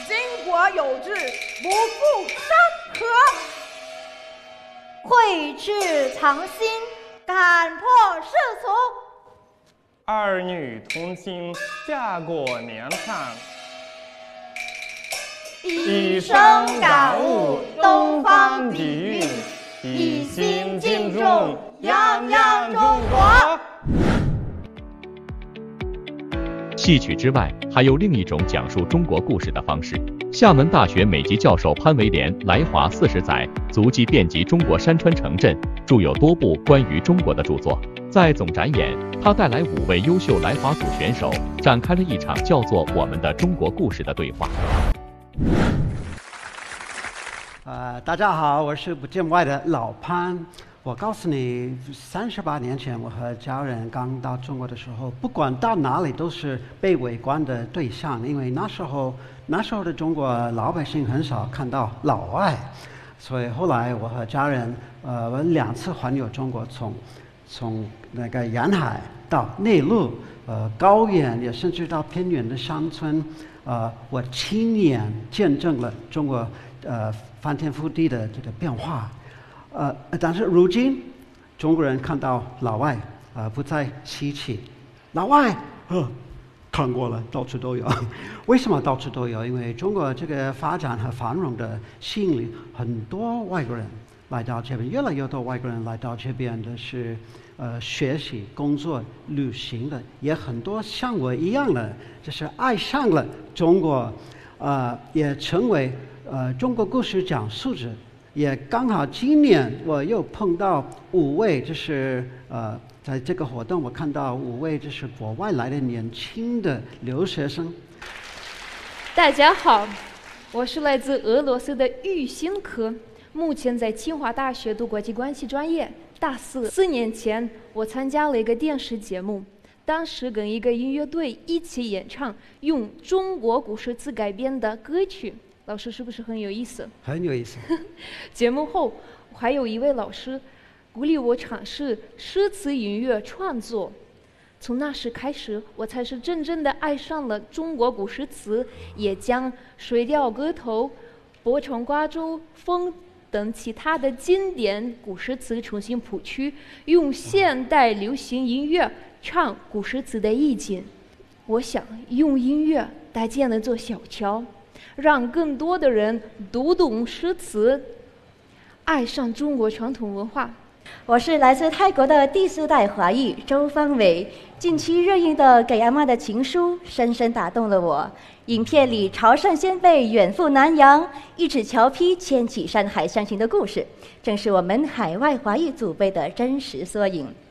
兴国有志，不负山河。 慧智藏心，感破世俗。 儿女同心，家国年长。 一生感悟东方底蕴，一心敬重泱泱中国。 戏曲之外，还有另一种讲述中国故事的方式。厦门大学美籍教授潘维廉来华40载，足迹遍及中国山川城镇，著有多部关于中国的著作。在总展演，他带来5位优秀来华组选手，展开了一场叫做《我们的中国故事》的对话。 大家好，我是不见外的老潘。我告诉你，38年前我和家人刚到中国的时候，不管到哪里都是被围观的对象，因为那时候的中国老百姓很少看到老外，所以后来我和家人我2次环游中国，从那个沿海到内陆，高原也甚至到偏远的乡村，我亲眼见证了中国翻天覆地的这个变化。但是如今中国人看到老外不再稀奇，老外看过了，到处都有。为什么到处都有？因为中国这个发展和繁荣的吸引力，很多外国人来到这边，越来越多外国人来到这边的是学习、工作、旅行的，也很多像我一样的，就是爱上了中国，也成为中国故事讲述者。也刚好今年我又碰到5位，就是在这个活动我看到5位就是国外来的年轻的留学生。 大家好，我是来自俄罗斯的玉新科，目前在清华大学读国际关系专业，大4。4年前我参加了一个电视节目，当时跟一个音乐队一起演唱用中国古诗词改编的歌曲。老师是不是很有意思？ 很有意思。 节目后，还有一位老师鼓励我尝试诗词音乐创作。从那时开始，我才是真正的爱上了中国古诗词，也将《水调歌头》《泊船瓜洲风》等其他的经典古诗词重新谱曲，用现代流行音乐唱古诗词的意境。我想用音乐搭建了座小桥，让更多的人读懂诗词，爱上中国传统文化。 我是来自泰国的第4代华裔周方伟。近期热映的《给阿妈的情书》深深打动了我。影片里潮汕先辈远赴南洋，一尺桥劈牵起山海乡情的故事，正是我们海外华裔祖辈的真实缩影。